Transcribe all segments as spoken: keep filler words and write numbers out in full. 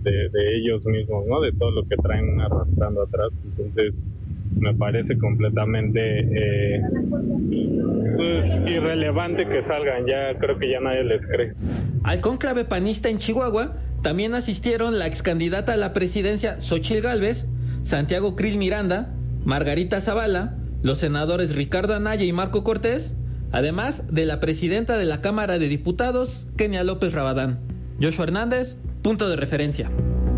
de, de ellos mismos, ¿no? De todo lo que traen arrastrando atrás. Entonces me parece completamente eh, pues, irrelevante que salgan. Ya creo que ya nadie les cree. Al cónclave panista en Chihuahua también asistieron la excandidata a la presidencia Xóchitl Gálvez, Santiago Krill Miranda, Margarita Zavala, los senadores Ricardo Anaya y Marco Cortés, además de la presidenta de la Cámara de Diputados, Kenia López Rabadán. Joshua Hernández, punto de referencia.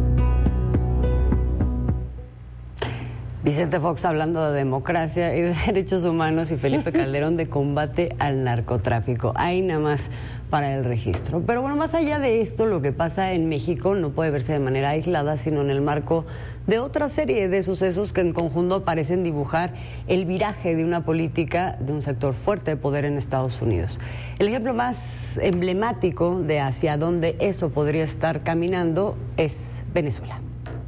Vicente Fox hablando de democracia y de derechos humanos y Felipe Calderón de combate al narcotráfico. Ahí nada más para el registro. Pero bueno, más allá de esto, lo que pasa en México no puede verse de manera aislada, sino en el marco de otra serie de sucesos que en conjunto parecen dibujar el viraje de una política de un sector fuerte de poder en Estados Unidos. El ejemplo más emblemático de hacia dónde eso podría estar caminando es Venezuela.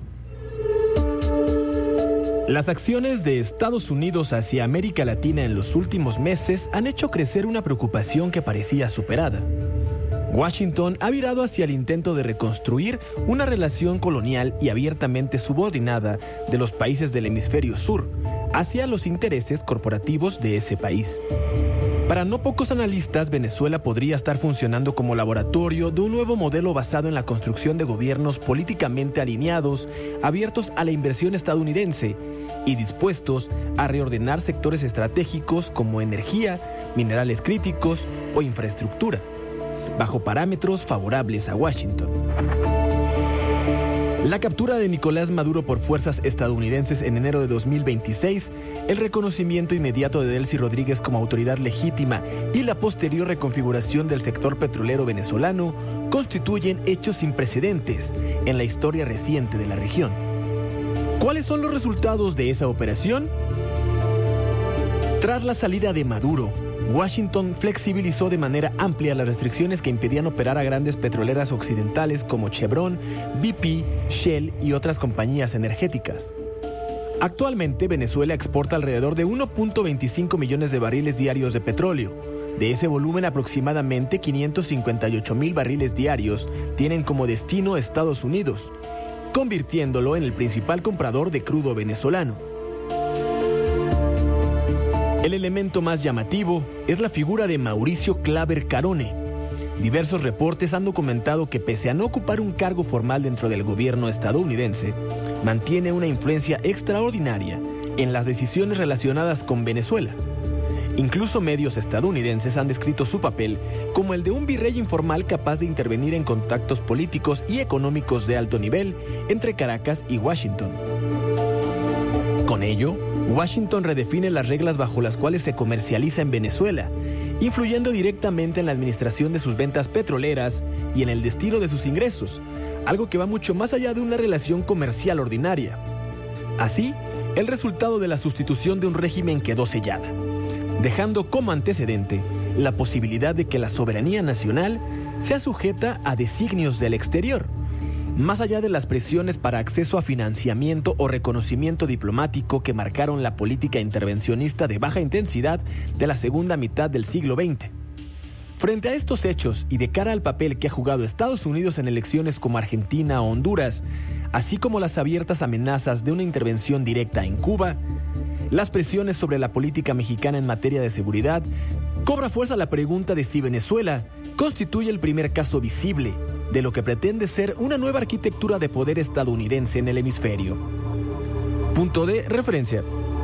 Las acciones de Estados Unidos hacia América Latina en los últimos meses han hecho crecer una preocupación que parecía superada. Washington ha virado hacia el intento de reconstruir una relación colonial y abiertamente subordinada de los países del hemisferio sur hacia los intereses corporativos de ese país. Para no pocos analistas, Venezuela podría estar funcionando como laboratorio de un nuevo modelo basado en la construcción de gobiernos políticamente alineados, abiertos a la inversión estadounidense y dispuestos a reordenar sectores estratégicos como energía, minerales críticos o infraestructura, bajo parámetros favorables a Washington. La captura de Nicolás Maduro por fuerzas estadounidenses en enero de dos mil veintiséis, el reconocimiento inmediato de Delcy Rodríguez como autoridad legítima y la posterior reconfiguración del sector petrolero venezolano constituyen hechos sin precedentes en la historia reciente de la región. ¿Cuáles son los resultados de esa operación? Tras la salida de Maduro, Washington flexibilizó de manera amplia las restricciones que impedían operar a grandes petroleras occidentales como Chevron, B P, Shell y otras compañías energéticas. Actualmente, Venezuela exporta alrededor de uno punto veinticinco millones de barriles diarios de petróleo. De ese volumen, aproximadamente quinientos cincuenta y ocho mil barriles diarios tienen como destino Estados Unidos, convirtiéndolo en el principal comprador de crudo venezolano. El elemento más llamativo es la figura de Mauricio Claver Carone. Diversos reportes han documentado que, pese a no ocupar un cargo formal dentro del gobierno estadounidense, mantiene una influencia extraordinaria en las decisiones relacionadas con Venezuela. Incluso medios estadounidenses han descrito su papel como el de un virrey informal capaz de intervenir en contactos políticos y económicos de alto nivel entre Caracas y Washington. Con ello, Washington redefine las reglas bajo las cuales se comercializa en Venezuela, influyendo directamente en la administración de sus ventas petroleras y en el destino de sus ingresos, algo que va mucho más allá de una relación comercial ordinaria. Así, el resultado de la sustitución de un régimen quedó sellada, dejando como antecedente la posibilidad de que la soberanía nacional sea sujeta a designios del exterior, más allá de las presiones para acceso a financiamiento o reconocimiento diplomático que marcaron la política intervencionista de baja intensidad de la segunda mitad del siglo veinte. Frente a estos hechos y de cara al papel que ha jugado Estados Unidos en elecciones como Argentina o Honduras, así como las abiertas amenazas de una intervención directa en Cuba, las presiones sobre la política mexicana en materia de seguridad, cobra fuerza la pregunta de si Venezuela constituye el primer caso visible de lo que pretende ser una nueva arquitectura de poder estadounidense en el hemisferio. Punto de referencia.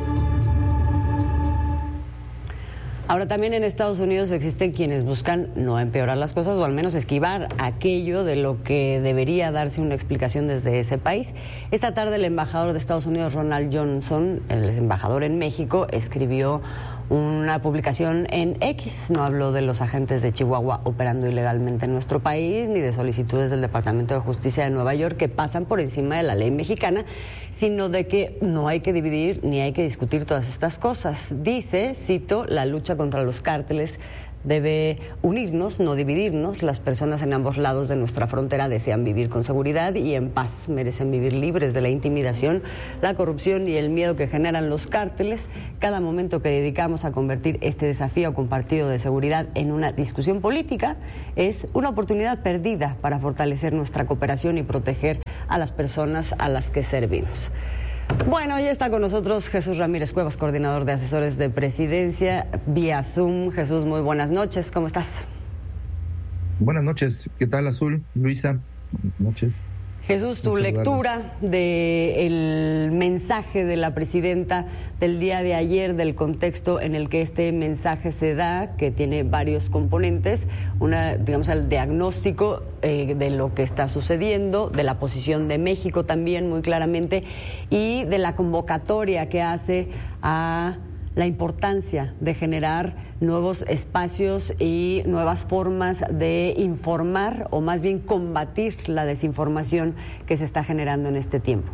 Ahora, también en Estados Unidos existen quienes buscan no empeorar las cosas o al menos esquivar aquello de lo que debería darse una explicación desde ese país. Esta tarde el embajador de Estados Unidos, Ronald Johnson, el embajador en México, escribió una publicación en X. No habló de los agentes de Chihuahua operando ilegalmente en nuestro país, ni de solicitudes del Departamento de Justicia de Nueva York que pasan por encima de la ley mexicana, sino de que no hay que dividir ni hay que discutir todas estas cosas. Dice, cito, la lucha contra los cárteles debe unirnos, no dividirnos. Las personas en ambos lados de nuestra frontera desean vivir con seguridad y en paz. Merecen vivir libres de la intimidación, la corrupción y el miedo que generan los cárteles. Cada momento que dedicamos a convertir este desafío compartido de seguridad en una discusión política es una oportunidad perdida para fortalecer nuestra cooperación y proteger a las personas a las que servimos. Bueno, ya está con nosotros Jesús Ramírez Cuevas, coordinador de asesores de presidencia, vía Zoom. Jesús, muy buenas noches, ¿cómo estás? Buenas noches, ¿qué tal, Azul? Luisa, buenas noches. Jesús, tu Muchas lectura del mensaje de la presidenta del día de ayer, del contexto en el que este mensaje se da, que tiene varios componentes, una, digamos, el diagnóstico eh, de lo que está sucediendo, de la posición de México también muy claramente, y de la convocatoria que hace a la importancia de generar nuevos espacios y nuevas formas de informar, o más bien combatir la desinformación que se está generando en este tiempo.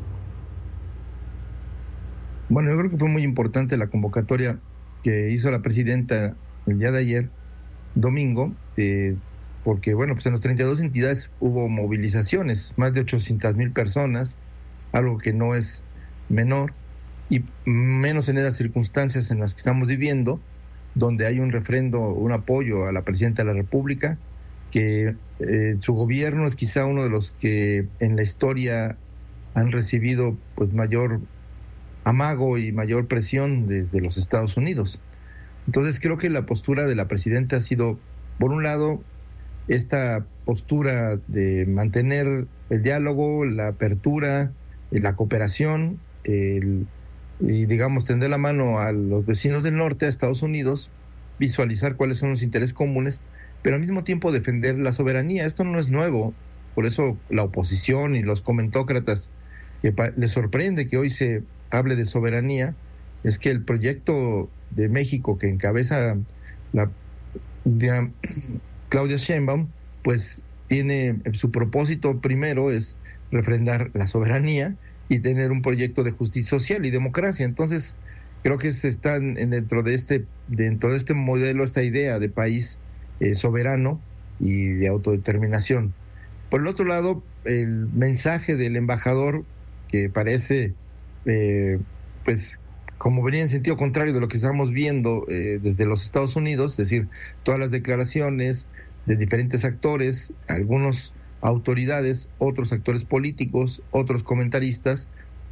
Bueno, yo creo que fue muy importante la convocatoria que hizo la presidenta el día de ayer, domingo, eh, porque bueno, pues en las treinta y dos entidades hubo movilizaciones, más de ochocientas mil personas, algo que no es menor, y menos en esas circunstancias en las que estamos viviendo, donde hay un refrendo, un apoyo a la presidenta de la República, que eh, su gobierno es quizá uno de los que en la historia han recibido pues mayor amago y mayor presión desde los Estados Unidos. Entonces creo que la postura de la presidenta ha sido, por un lado, esta postura de mantener el diálogo, la apertura, la cooperación, el y digamos tender la mano a los vecinos del norte, a Estados Unidos, visualizar cuáles son los intereses comunes, pero al mismo tiempo defender la soberanía. Esto no es nuevo, por eso la oposición y los comentócratas que les sorprende que hoy se hable de soberanía, es que el proyecto de México que encabeza la de, Claudia Sheinbaum, pues tiene su propósito primero es refrendar la soberanía y tener un proyecto de justicia social y democracia. Entonces, creo que se están dentro de este dentro de este modelo, esta idea de país eh, soberano y de autodeterminación. Por el otro lado, el mensaje del embajador, que parece, eh, pues, como venía en sentido contrario de lo que estamos viendo eh, desde los Estados Unidos, es decir, todas las declaraciones de diferentes actores, algunos autoridades, otros actores políticos, otros comentaristas,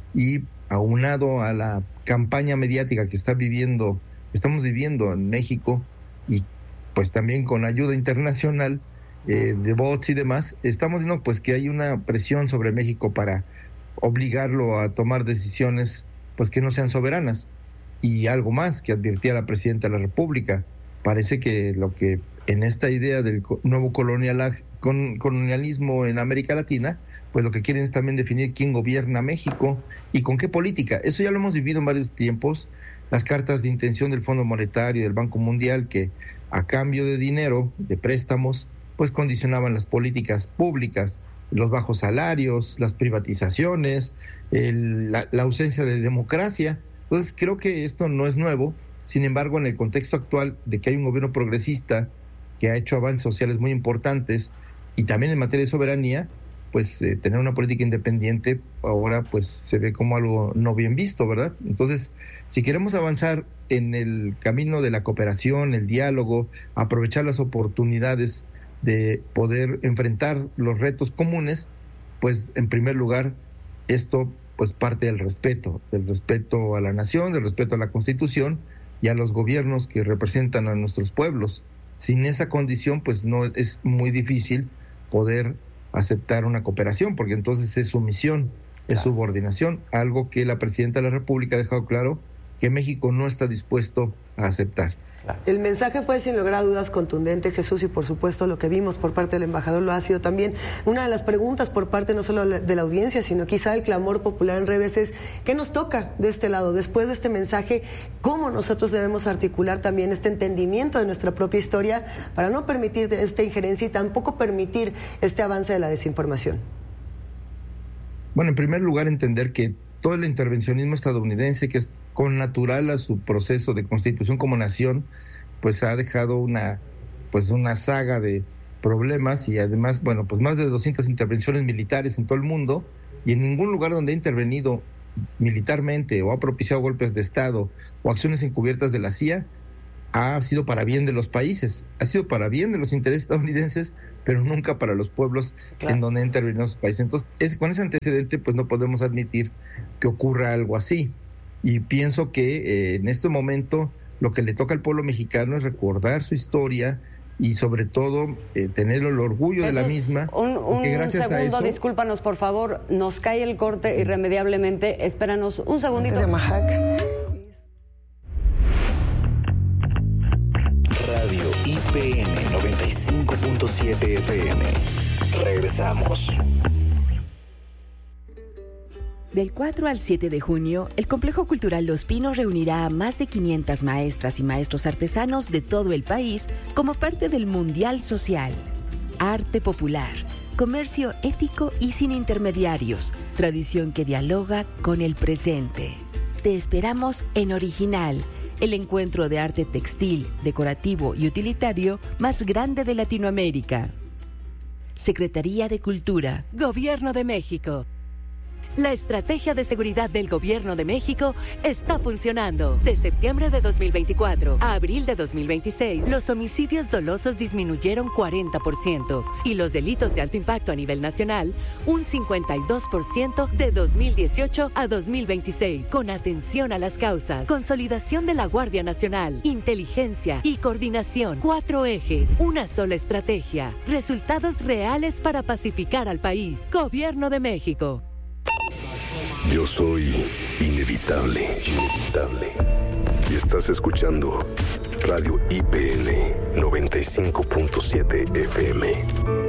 y aunado a la campaña mediática que está viviendo, estamos viviendo en México, y pues también con ayuda internacional eh, de bots y demás, estamos viendo pues que hay una presión sobre México para obligarlo a tomar decisiones pues que no sean soberanas. Y algo más que advirtía la presidenta de la República, parece que lo que en esta idea del nuevo colonial, con, colonialismo en América Latina, pues lo que quieren es también definir quién gobierna México y con qué política. Eso ya lo hemos vivido en varios tiempos, las cartas de intención del Fondo Monetario y del Banco Mundial, que a cambio de dinero, de préstamos, pues condicionaban las políticas públicas, los bajos salarios, las privatizaciones, el, la, la ausencia de democracia. Entonces creo que esto no es nuevo. Sin embargo, en el contexto actual de que hay un gobierno progresista que ha hecho avances sociales muy importantes y también en materia de soberanía, pues eh, tener una política independiente ahora pues se ve como algo no bien visto, ¿verdad? Entonces, si queremos avanzar en el camino de la cooperación, el diálogo, aprovechar las oportunidades de poder enfrentar los retos comunes, pues en primer lugar esto pues parte del respeto, del respeto a la nación, del respeto a la Constitución y a los gobiernos que representan a nuestros pueblos. Sin esa condición, pues no es muy difícil poder aceptar una cooperación, porque entonces es sumisión, es claro. subordinación, algo que la presidenta de la República ha dejado claro que México no está dispuesto a aceptar. El mensaje fue sin lugar a dudas contundente, Jesús, y por supuesto lo que vimos por parte del embajador lo ha sido también. Una de las preguntas por parte no solo de la audiencia, sino quizá el clamor popular en redes es ¿qué nos toca de este lado? Después de este mensaje, ¿cómo nosotros debemos articular también este entendimiento de nuestra propia historia para no permitir esta injerencia y tampoco permitir este avance de la desinformación? Bueno, en primer lugar, entender que todo el intervencionismo estadounidense, que es con natural a su proceso de constitución como nación, pues ha dejado una pues una saga de problemas y además, bueno, pues más de doscientas intervenciones militares en todo el mundo, y en ningún lugar donde ha intervenido militarmente o ha propiciado golpes de Estado o acciones encubiertas de la C I A ha sido para bien de los países, ha sido para bien de los intereses estadounidenses, pero nunca para los pueblos claro. en donde han intervenido esos países. Entonces, es, con ese antecedente, pues no podemos admitir que ocurra algo así. Y pienso que eh, en este momento lo que le toca al pueblo mexicano es recordar su historia y sobre todo eh, tener el orgullo Jesús, de la misma. Un, un gracias segundo, a eso, discúlpanos por favor, nos cae el corte irremediablemente, espéranos un segundito. De Majaca. Radio I P N noventa y cinco punto siete F M. Regresamos. Del cuatro al siete de junio, el Complejo Cultural Los Pinos reunirá a más de quinientas maestras y maestros artesanos de todo el país como parte del Mundial Social. Arte popular, comercio ético y sin intermediarios, tradición que dialoga con el presente. Te esperamos en Original, el encuentro de arte textil, decorativo y utilitario más grande de Latinoamérica. Secretaría de Cultura, Gobierno de México. La estrategia de seguridad del Gobierno de México está funcionando. De septiembre de dos mil veinticuatro a abril de dos mil veintiséis, los homicidios dolosos disminuyeron cuarenta por ciento y los delitos de alto impacto a nivel nacional un cincuenta y dos por ciento de dos mil dieciocho a dos mil veintiséis. Con atención a las causas, consolidación de la Guardia Nacional, inteligencia y coordinación. Cuatro ejes, una sola estrategia. Resultados reales para pacificar al país. Gobierno de México. Yo soy inevitable, inevitable. Y estás escuchando Radio I P N noventa y cinco punto siete F M.